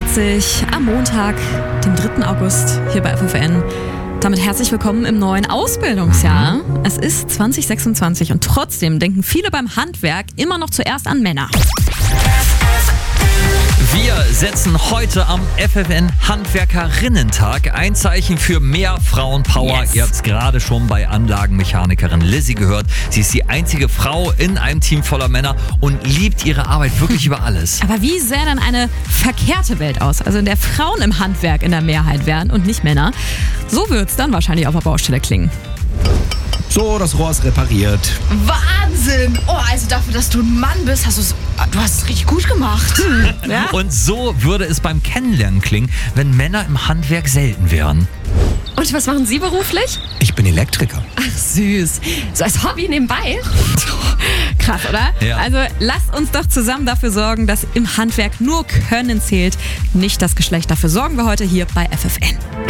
6:40 am Montag, dem 3. August, hier bei FFN. Damit herzlich willkommen im neuen Ausbildungsjahr. Es ist 2026 und trotzdem denken viele beim Handwerk immer noch zuerst an Männer. Wir setzen heute am FFN Handwerkerinnentag ein Zeichen für mehr Frauenpower. Yes. Ihr habt es gerade schon bei Anlagenmechanikerin Lizzie gehört. Sie ist die einzige Frau in einem Team voller Männer und liebt ihre Arbeit wirklich über alles. Aber wie sähe dann eine verkehrte Welt aus? Also in der Frauen im Handwerk in der Mehrheit wären und nicht Männer. So wird's dann wahrscheinlich auf der Baustelle klingen. So, das Rohr ist repariert. Wahnsinn! Oh, also dafür, dass du ein Mann bist, du hast es richtig gut gemacht. Ja? Und so würde es beim Kennenlernen klingen, wenn Männer im Handwerk selten wären. Und was machen Sie beruflich? Ich bin Elektriker. Ach, süß. So als Hobby nebenbei? Krass, oder? Ja. Also lasst uns doch zusammen dafür sorgen, dass im Handwerk nur Können zählt, nicht das Geschlecht. Dafür sorgen wir heute hier bei FFN.